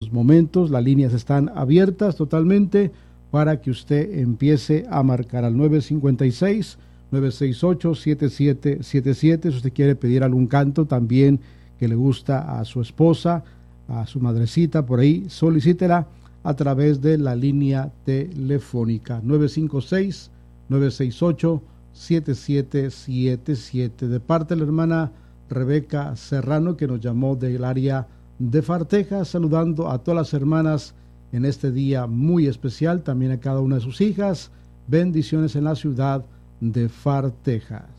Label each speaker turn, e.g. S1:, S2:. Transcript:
S1: estos momentos. Las líneas están abiertas totalmente para que usted empiece a marcar al 956-968-7777. Si usted quiere pedir algún canto también que le gusta a su esposa, a su madrecita, por ahí, solicítela a través de la línea telefónica 956-968-7777. De parte de la hermana Rebeca Serrano, que nos llamó del área de Fartejas, saludando a todas las hermanas en este día muy especial, también a cada una de sus hijas. Bendiciones en la ciudad de Fartejas.